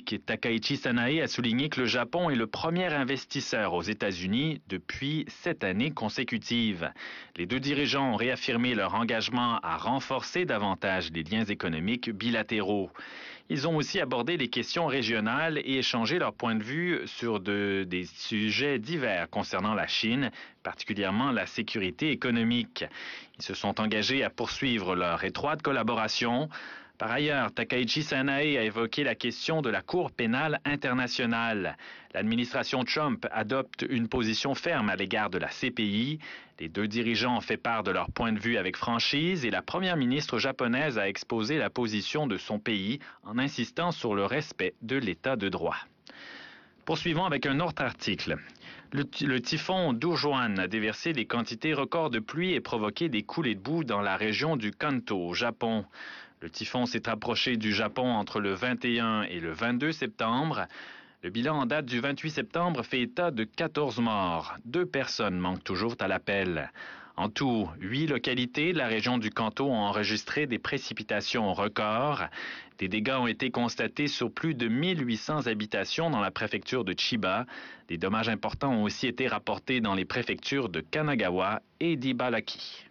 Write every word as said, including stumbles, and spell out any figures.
économique, Takaichi Sanae a souligné que le Japon est le premier investisseur aux États-Unis depuis sept années consécutives. Les deux dirigeants ont réaffirmé leur engagement à renforcer davantage les liens économiques bilatéraux. Ils ont aussi abordé les questions régionales et échangé leur point de vue sur de, des sujets divers concernant la Chine, particulièrement la sécurité économique. Ils se sont engagés à poursuivre leur étroite collaboration. Par ailleurs, Takaichi Sanae a évoqué la question de la Cour pénale internationale. L'administration Trump adopte une position ferme à l'égard de la C P I. Les deux dirigeants ont fait part de leur point de vue avec franchise et la première ministre japonaise a exposé la position de son pays en insistant sur le respect de l'état de droit. Poursuivons avec un autre article. Le, le typhon Dujuan a déversé des quantités records de pluie et provoqué des coulées de boue dans la région du Kanto, au Japon. Le typhon s'est approché du Japon entre le vingt et un et le vingt-deux septembre. Le bilan en date du vingt-huit septembre fait état de quatorze morts. Deux personnes manquent toujours à l'appel. En tout, huit localités de la région du Kanto ont enregistré des précipitations records. Des dégâts ont été constatés sur plus de mille huit cents habitations dans la préfecture de Chiba. Des dommages importants ont aussi été rapportés dans les préfectures de Kanagawa et d'Ibaraki.